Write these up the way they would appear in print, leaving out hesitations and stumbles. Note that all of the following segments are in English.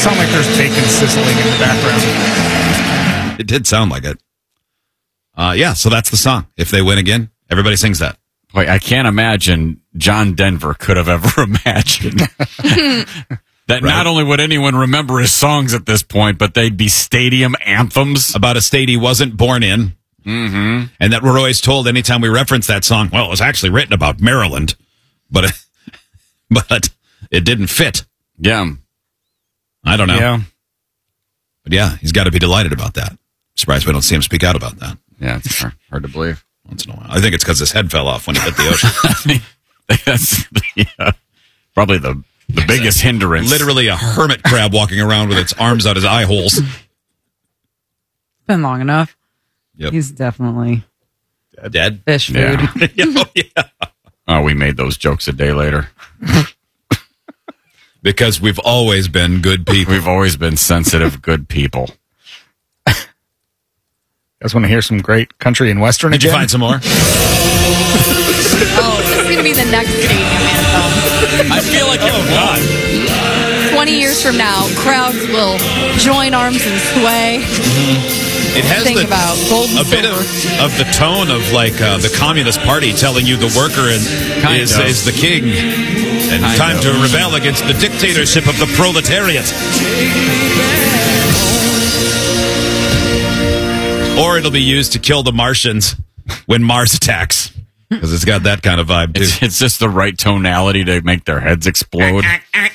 sound like there's bacon sizzling in the background. It did sound like it. Yeah, so that's the song. If they win again, everybody sings that. Boy, I can't imagine John Denver could have ever imagined that not only would anyone remember his songs at this point, but they'd be stadium anthems. About a state he wasn't born in. Mm-hmm. And that we're always told anytime we reference that song, well, it was actually written about Maryland, but it didn't fit. Yeah. I don't know. Yeah. But yeah, he's got to be delighted about that. Surprised we don't see him speak out about that. Yeah, it's hard to believe. Once in a while. I think it's because his head fell off when he hit the ocean. I mean, that's probably the biggest hindrance. Literally a hermit crab walking around with its arms out his eye holes. Been long enough. Yep. He's definitely Dead? fish food. Yeah. Yeah. Oh, we made those jokes a day later. Because we've always been good people. We've always been sensitive, good people. You guys want to hear some great country and western Did again? you find some more? Oh, this is going to be the next stadium anthem. I feel like God. 20 years from now, crowds will join arms and sway. It has Think about gold and a bit silver. of the tone of like the Communist Party telling you the worker is the king. And time to rebel against the dictatorship of the proletariat. Or it'll be used to kill the Martians when Mars attacks. Because it's got that kind of vibe, too. It's just the right tonality to make their heads explode.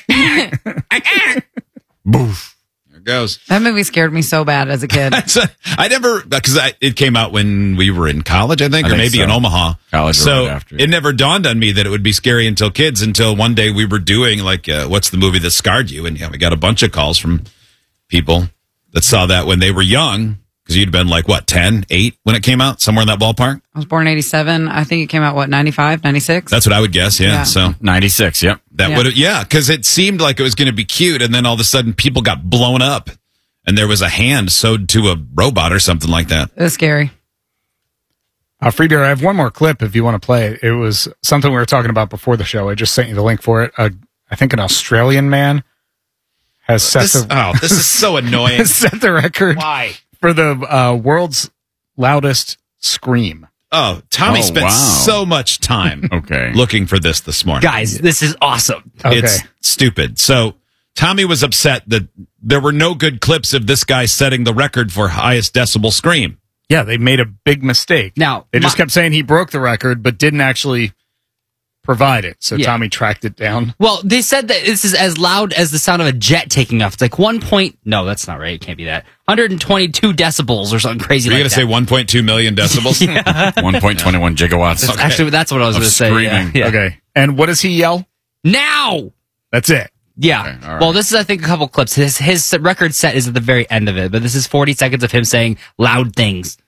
Boof. There it goes. That movie scared me so bad as a kid. I never, because it came out when we were in college, I think, or maybe so. in Omaha. College so right after. it never dawned on me that it would be scary until one day we were doing like, what's the movie that scarred you? And yeah, we got a bunch of calls from people that saw that when they were young. Because you'd been like, what, 10, 8 when it came out? Somewhere in that ballpark? I was born in 87. I think it came out, 95, 96? That's what I would guess, yeah. Yeah. So 96, yep. that Yeah. would, because it seemed like it was going to be cute, and then all of a sudden people got blown up, and there was a hand sewed to a robot or something like that. It was scary. Freebeer, I have one more clip if you want to play it. It was something we were talking about before the show. I just sent you the link for it. I think an Australian man has set This is so annoying. set the record Why? for the world's loudest scream. Oh, Tommy Oh, spent wow. so much time Okay. looking for this morning. Guys, this is awesome. Okay. It's stupid. So Tommy was upset that there were no good clips of this guy setting the record for highest decibel scream. Yeah, they made a big mistake. Now, They just kept saying he broke the record, but didn't actually provide it. So Yeah. Tommy tracked it down. well, they said that this is as loud as the sound of a jet taking off. It's like no, that's not right. It can't be that. 122 decibels or something crazy Were you like going to that. say 1.2 million decibels? 1.21 gigawatts. Okay. Actually, that's what I was Of going to say. screaming. Yeah. Okay. And what does he yell? Now! That's it. Yeah. Okay, all right. Well, this is, I think, a couple clips. His record set is at the very end of it, but this is 40 seconds of him saying loud things.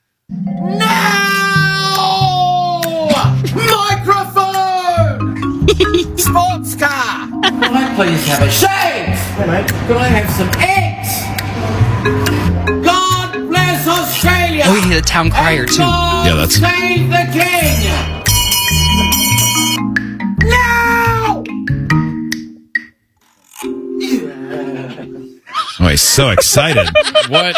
Microphone! Sports car! Can I please have a shave? Can I have some eggs? God bless Australia! Oh, you hear the town crier, And too. God Yeah, that's- save the king! Now! Oh, he's so excited. What?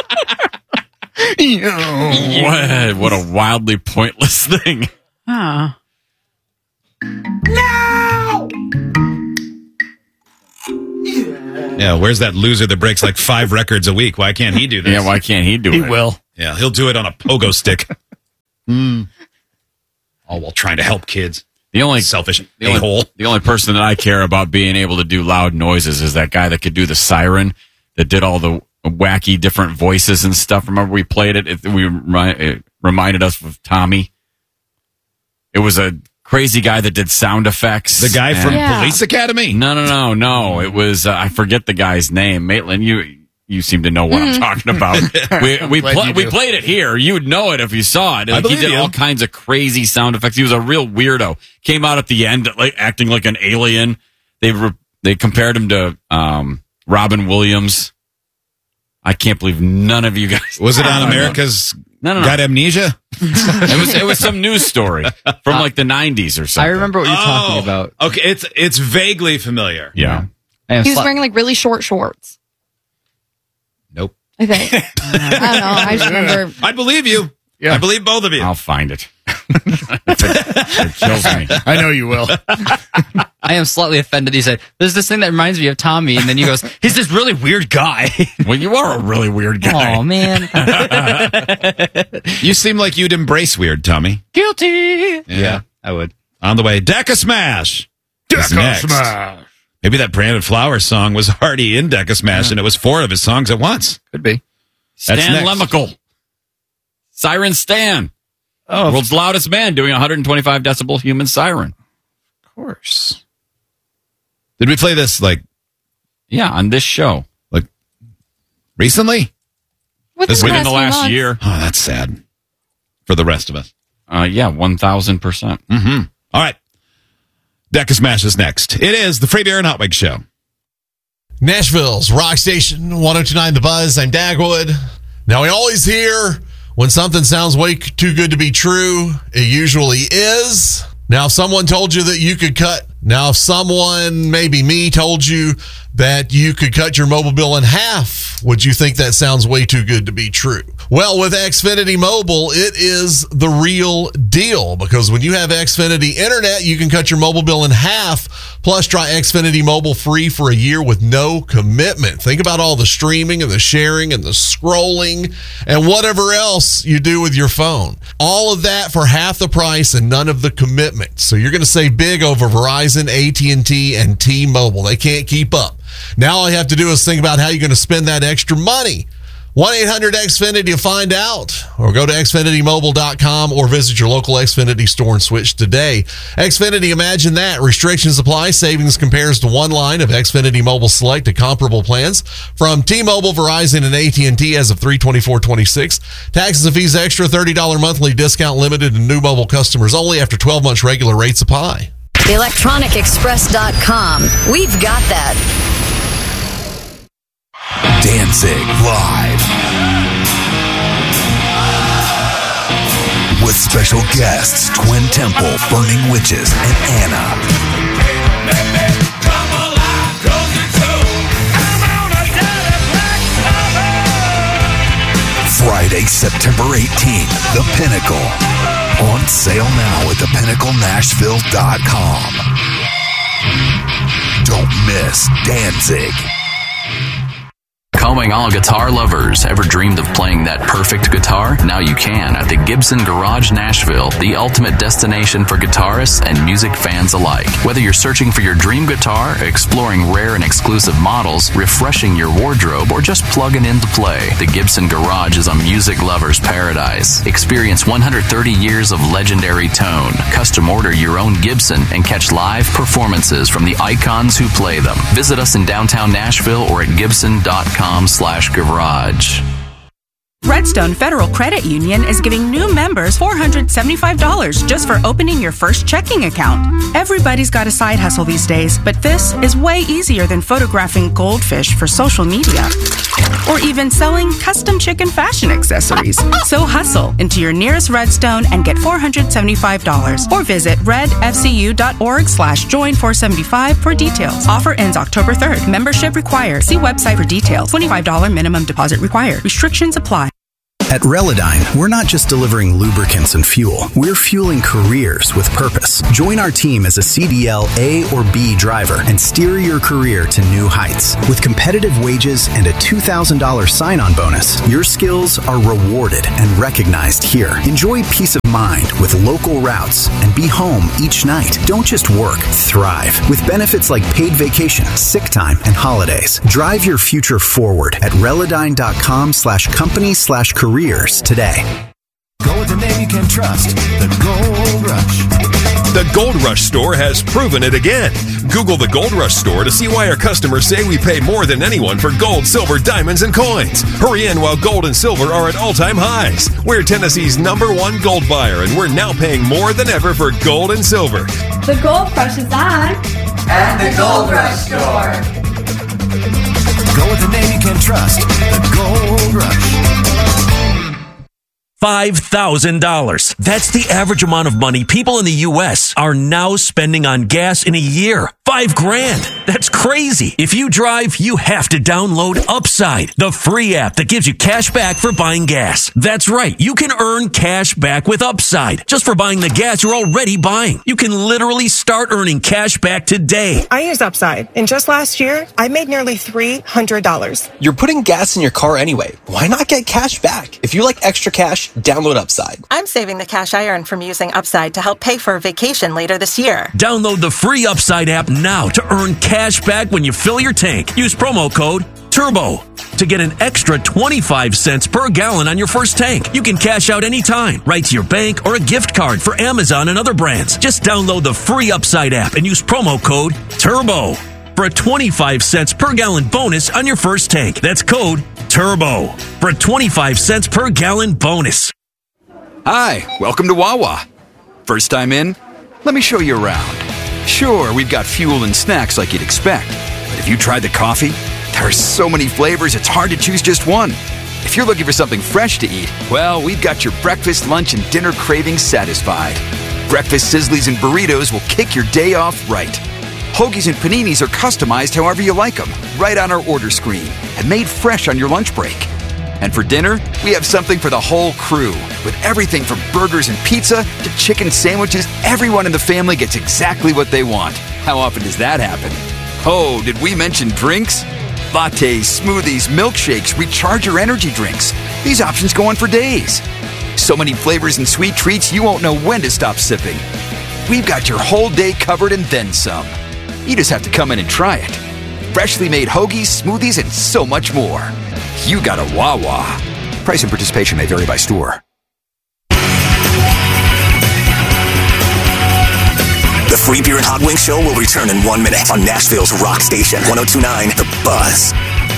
What a wildly pointless thing. Oh. Now! Yeah, where's that loser that breaks like 5 records a week? Why can't he do this? Yeah, why can't he do He it? will. Yeah, he'll do it on a pogo stick. All while trying to help kids. The only Selfish the only, a-hole. the only person that I care about being able to do loud noises is that guy that could do the siren, that did all the wacky different voices and stuff. Remember we played it? It reminded us of Tommy. It was a crazy guy that did sound effects. The guy from Yeah. Police Academy? No. It was I forget the guy's name. Maitland, you seem to know what I'm talking about. We glad you do. played it here. You'd know it if you saw it. I Like, he believe did you. all kinds of crazy sound effects. He was a real weirdo. Came out at the end like acting like an alien. They compared him to Robin Williams. I can't believe none of you guys. Was it on America's No. Got Amnesia? It was some news story from like the 90s or something. I remember what you're talking about. Okay, it's vaguely familiar. Yeah. He was wearing like really short shorts. I think. I don't know. I just remember. I believe you. Yeah. I believe both of you. I'll find it. It kills me. I know you will. I am slightly offended. You said, there's this thing that reminds me of Tommy. And then he goes, he's this really weird guy. Well, you are a really weird guy. Oh, man. You seem like you'd embrace weird, Tommy. Guilty. Yeah. I would. On the way, Deca Smash. is Deca next. Smash. Maybe that Brandon Flowers song was already in Deca Smash, and it was 4 of his songs at once. Could be. That's Stan next. Lemical. Siren Stan. Oh, World's loudest man doing 125 decibel human siren. of course. Did we play this, Yeah, on this show. recently? Within the last year. Oh, that's sad. For the rest of us. Yeah, 1,000%. Mm-hmm. All right. Deca Smash is next. It is the Free Beer and Hot Wig Show. Nashville's Rock Station, 102.9 The Buzz. I'm Dagwood. Now, we always hear when something sounds way too good to be true, it usually is. Now, if someone told you that you could if someone, maybe me, told you that you could cut your mobile bill in half, would you think that sounds way too good to be true? Well, with Xfinity Mobile, it is the real deal, because when you have Xfinity Internet, you can cut your mobile bill in half. Plus, try Xfinity Mobile free for a year with no commitment. Think about all the streaming and the sharing and the scrolling and whatever else you do with your phone. All of that for half the price and none of the commitment. So you're going to save big over Verizon, AT&T, and T-Mobile. They can't keep up. Now all you have to do is think about how you're going to spend that extra money. 1-800-XFINITY to find out, or go to xfinitymobile.com or visit your local Xfinity store and switch today. Xfinity, imagine that. Restrictions apply. Savings compares to one line of Xfinity Mobile Select to comparable plans from T-Mobile, Verizon, and AT&T as of 3/24/26. Taxes and fees extra, $30 monthly discount limited to new mobile customers only after 12 months regular rates apply. ElectronicExpress.com. We've got that. Danzig live with special guests Twin Temple, Burning Witches, and Anna. Friday, September 18th, The Pinnacle. On sale now at thepinnaclenashville.com. Don't miss Danzig. Calling all guitar lovers. Ever dreamed of playing that perfect guitar? Now you can at the Gibson Garage Nashville, the ultimate destination for guitarists and music fans alike. Whether you're searching for your dream guitar, exploring rare and exclusive models, refreshing your wardrobe, or just plugging in to play, the Gibson Garage is a music lover's paradise. Experience 130 years of legendary tone. Custom order your own Gibson and catch live performances from the icons who play them. Visit us in downtown Nashville or at gibson.com/garage. Redstone Federal Credit Union is giving new members $475 just for opening your first checking account. Everybody's got a side hustle these days, but this is way easier than photographing goldfish for social media or even selling custom chicken fashion accessories. So hustle into your nearest Redstone and get $475 or visit redfcu.org/join475 for details. Offer ends October 3rd. Membership required. See website for details. $25 minimum deposit required. Restrictions apply. At Relodyne, we're not just delivering lubricants and fuel. We're fueling careers with purpose. Join our team as a CDL A or B driver and steer your career to new heights. With competitive wages and a $2,000 sign-on bonus, your skills are rewarded and recognized here. Enjoy peace of mind with local routes and be home each night. Don't just work, thrive. With benefits like paid vacation, sick time, and holidays. Drive your future forward at Relodyne.com/company/careers today. Go with the name you can trust, the Gold Rush. The Gold Rush Store has proven it again. Google the Gold Rush Store to see why our customers say we pay more than anyone for gold, silver, diamonds, and coins. Hurry in while gold and silver are at all-time highs. We're Tennessee's #1 gold buyer, and we're now paying more than ever for gold and silver. The Gold Rush is on at the Gold Rush Store. Go with the name you can trust, the Gold Rush. $5,000. That's the average amount of money people in the U.S. are now spending on gas in a year. $5,000. That's crazy. If you drive, you have to download Upside, the free app that gives you cash back for buying gas. That's right. You can earn cash back with Upside just for buying the gas you're already buying. You can literally start earning cash back today. I use Upside, and just last year, I made nearly $300. You're putting gas in your car anyway. Why not get cash back? If you like extra cash, download Upside. I'm saving the cash I earn from using Upside to help pay for a vacation later this year. Download the free Upside app now to earn cash back when you fill your tank. Use promo code TURBO to get an extra 25 cents per gallon on your first tank. You can cash out anytime, right to your bank or a gift card for Amazon and other brands. Just download the free Upside app and use promo code TURBO for a 25 cents per gallon bonus on your first tank. That's code TURBO for a 25 cents per gallon bonus. Hi, welcome to Wawa. First time in? Let me show you around. Sure, we've got fuel and snacks like you'd expect, but have you tried the coffee? There are so many flavors, it's hard to choose just one. If you're looking for something fresh to eat, well, we've got your breakfast, lunch, and dinner cravings satisfied. Breakfast sizzlies and burritos will kick your day off right. Hoagies and paninis are customized however you like them, right on our order screen, and made fresh on your lunch break. And for dinner, we have something for the whole crew, with everything from burgers and pizza to chicken sandwiches. Everyone in the family gets exactly what they want. How often does that happen? Oh, did we mention drinks? Lattes, smoothies, milkshakes, recharger energy drinks. These options go on for days. So many flavors and sweet treats you won't know when to stop sipping. We've got your whole day covered and then some. You just have to come in and try it. Freshly made hoagies, smoothies, and so much more. You got a Wawa. Price and participation may vary by store. The Free Beer and Hot Wings Show will return in 1 minute on Nashville's Rock Station, 102.9 The Buzz.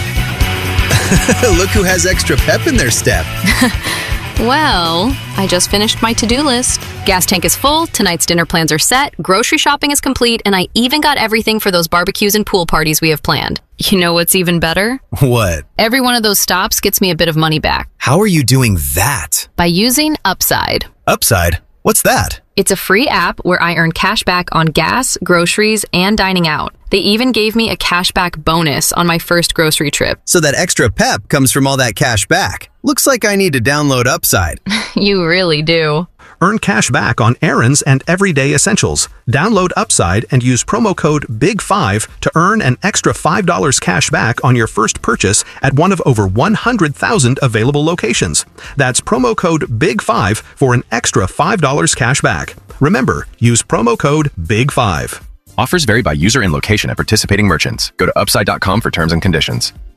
Look who has extra pep in their step. Well, I just finished my to-do list. Gas tank is full, tonight's dinner plans are set, grocery shopping is complete, and I even got everything for those barbecues and pool parties we have planned. You know what's even better? What? Every one of those stops gets me a bit of money back. How are you doing that? By using Upside. Upside? What's that? It's a free app where I earn cash back on gas, groceries, and dining out. They even gave me a cashback bonus on my first grocery trip. So that extra pep comes from all that cash back. Looks like I need to download Upside. You really do. Earn cash back on errands and everyday essentials. Download Upside and use promo code BIG5 to earn an extra $5 cash back on your first purchase at one of over 100,000 available locations. That's promo code BIG5 for an extra $5 cash back. Remember, use promo code BIG5. Offers vary by user and location at participating merchants. Go to upside.com for terms and conditions.